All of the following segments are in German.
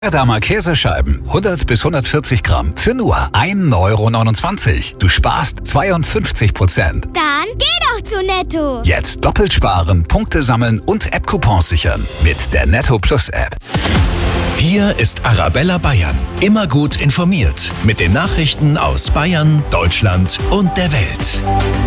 Werdamer Käsescheiben, 100 bis 140 Gramm, für nur 1,29 €. Du sparst 52%. Dann geh doch zu Netto. Jetzt doppelt sparen, Punkte sammeln und App-Coupons sichern mit der Netto Plus App. Hier ist Arabella Bayern. Immer gut informiert mit den Nachrichten aus Bayern, Deutschland und der Welt.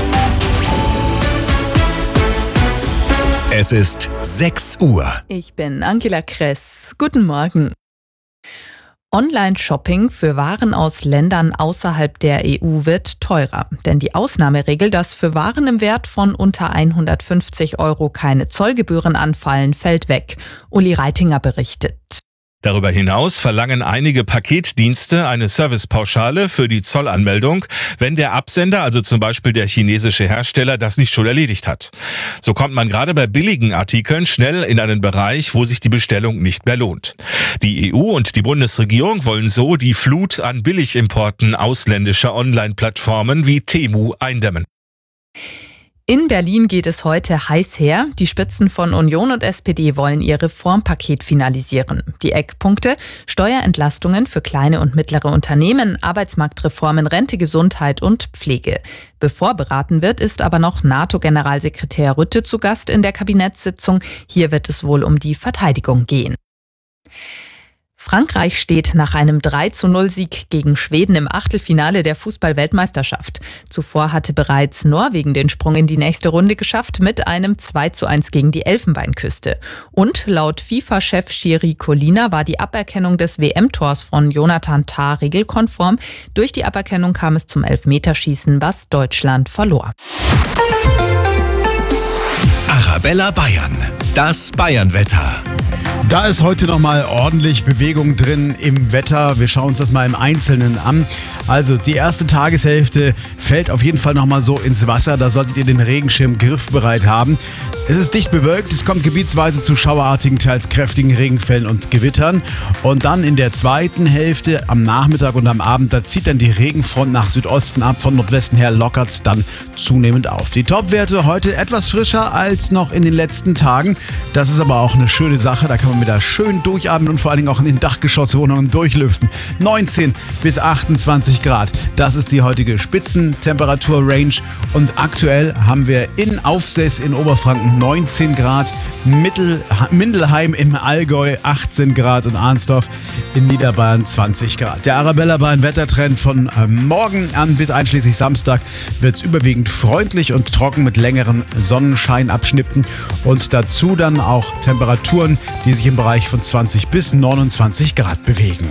Es ist 6 Uhr. Ich bin Angela Kress. Guten Morgen. Online-Shopping für Waren aus Ländern außerhalb der EU wird teurer. Denn die Ausnahmeregel, dass für Waren im Wert von unter 150 € keine Zollgebühren anfallen, fällt weg. Uli Reitinger berichtet. Darüber hinaus verlangen einige Paketdienste eine Servicepauschale für die Zollanmeldung, wenn der Absender, also zum Beispiel der chinesische Hersteller, das nicht schon erledigt hat. So kommt man gerade bei billigen Artikeln schnell in einen Bereich, wo sich die Bestellung nicht mehr lohnt. Die EU und die Bundesregierung wollen so die Flut an Billigimporten ausländischer Online-Plattformen wie Temu eindämmen. In Berlin geht es heute heiß her. Die Spitzen von Union und SPD wollen ihr Reformpaket finalisieren. Die Eckpunkte: Steuerentlastungen für kleine und mittlere Unternehmen, Arbeitsmarktreformen, Rente, Gesundheit und Pflege. Bevor beraten wird, ist aber noch NATO-Generalsekretär Rutte zu Gast in der Kabinettssitzung. Hier wird es wohl um die Verteidigung gehen. Frankreich steht nach einem 3:0-Sieg gegen Schweden im Achtelfinale der Fußball-Weltmeisterschaft. Zuvor hatte bereits Norwegen den Sprung in die nächste Runde geschafft mit einem 2:1 gegen die Elfenbeinküste. Und laut FIFA-Chef Jiri Kolina war die Aberkennung des WM-Tors von Jonathan Tah regelkonform. Durch die Aberkennung kam es zum Elfmeterschießen, was Deutschland verlor. Arabella Bayern, das Bayern-Wetter. Da ist heute nochmal ordentlich Bewegung drin im Wetter. Wir schauen uns das mal im Einzelnen an. Also die erste Tageshälfte fällt auf jeden Fall nochmal so ins Wasser. Da solltet ihr den Regenschirm griffbereit haben. Es ist dicht bewölkt. Es kommt gebietsweise zu schauerartigen, teils kräftigen Regenfällen und Gewittern. Und dann in der zweiten Hälfte am Nachmittag und am Abend, da zieht dann die Regenfront nach Südosten ab. Von Nordwesten her lockert es dann zunehmend auf. Die Topwerte heute etwas frischer als noch in den letzten Tagen. Das ist aber auch eine schöne Sache. Da kann man wieder schön durchatmen und vor allen Dingen auch in den Dachgeschosswohnungen durchlüften. 19 bis 28 Grad. Das ist die heutige Spitzentemperatur-Range. Und aktuell haben wir in Aufsess in Oberfranken 19 Grad, Mindelheim im Allgäu 18 Grad und Arnsdorf in Niederbayern 20 Grad. Der Arabella Bayern Wettertrend von morgen an bis einschließlich Samstag wird es überwiegend freundlich und trocken mit längeren Sonnenscheinabschnitten und dazu dann auch Temperaturen, die sich im Bereich von 20 bis 29 Grad bewegen.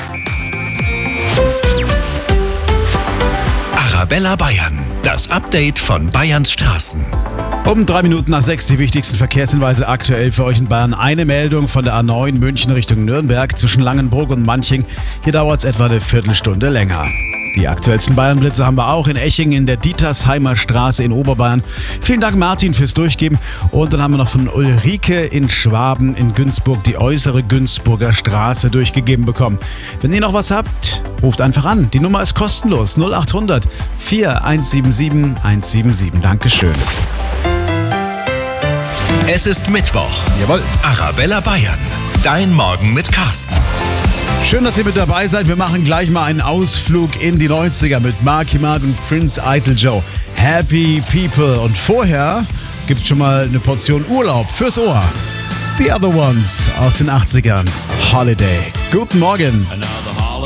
Arabella Bayern, das Update von Bayerns Straßen. Um 3 Minuten nach 6 die wichtigsten Verkehrshinweise aktuell für euch in Bayern. Eine Meldung von der A9 München Richtung Nürnberg zwischen Langenburg und Manching. Hier dauert es etwa eine Viertelstunde länger. Die aktuellsten Bayernblitze haben wir auch in Eching in der Dietersheimer Straße in Oberbayern. Vielen Dank Martin fürs Durchgeben. Und dann haben wir noch von Ulrike in Schwaben in Günzburg die äußere Günzburger Straße durchgegeben bekommen. Wenn ihr noch was habt, ruft einfach an. Die Nummer ist kostenlos. 0800 4177 177. Dankeschön. Es ist Mittwoch. Jawohl. Arabella Bayern, dein Morgen mit Carsten. Schön, dass ihr mit dabei seid. Wir machen gleich mal einen Ausflug in die 90er mit Marky Mark und Prince Idol Joe. Happy People. Und vorher gibt es schon mal eine Portion Urlaub fürs Ohr. The Other Ones aus den 80ern. Holiday. Guten Morgen.